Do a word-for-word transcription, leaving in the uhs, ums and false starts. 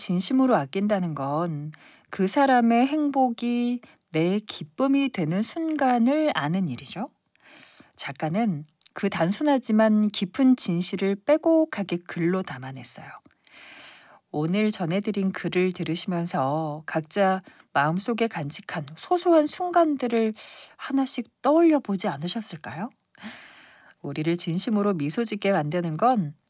진심으로 아낀다는 건 그 사람의 행복이 내 기쁨이 되는 순간을 아는 일이죠. 작가는 그 단순하지만 깊은 진실을 빼곡하게 글로 담아냈어요. 오늘 전해드린 글을 들으시면서 각자 마음속에 간직한 소소한 순간들을 하나씩 떠올려 보지 않으셨을까요? 우리를 진심으로 미소 짓게 만드는 건